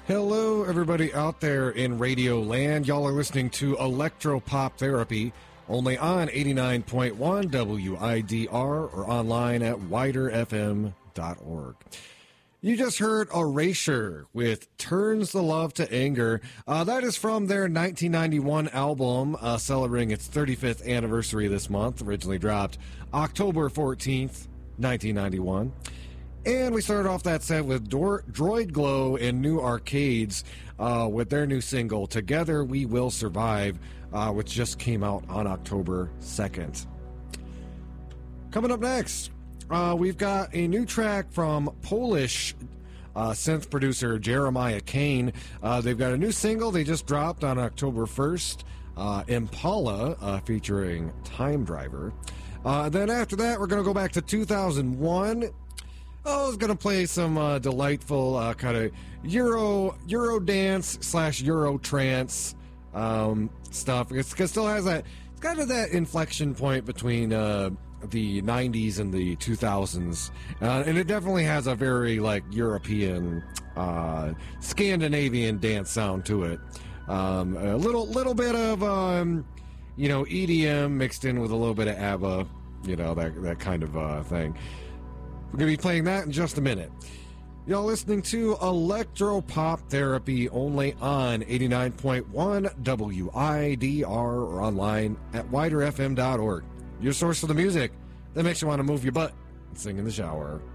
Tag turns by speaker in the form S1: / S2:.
S1: Hello, everybody out there in Radio Land. Y'all are listening to Electro-Pop Therapy, only on 89.1 WIDR or online at widerfm.org. You just heard Erasure with Turns the Love to Anger. That is from their 1991 album, celebrating its 35th anniversary this month, originally dropped October 14th, 1991. And we started off that set with Droid Glow and New Arcades with their new single, Together We Will Survive, which just came out on October 2nd. Coming up next, we've got a new track from Polish synth producer Jeremiah Kane. They've got a new single they just dropped on October 1st, Impala, featuring Time Driver. Then after that, we're going to go back to 2001. I was going to play some delightful kind of Euro dance / Euro trance stuff. It still has that, it's kind of that inflection point between the 90s and the 2000s. And it definitely has a very like European, Scandinavian dance sound to it. A little bit of, EDM mixed in with a little bit of ABBA, that kind of thing. We're going to be playing that in just a minute. Y'all listening to Electro-Pop Therapy only on 89.1 WIDR or online at widerfm.org. Your source for the music that makes you want to move your butt and sing in the shower.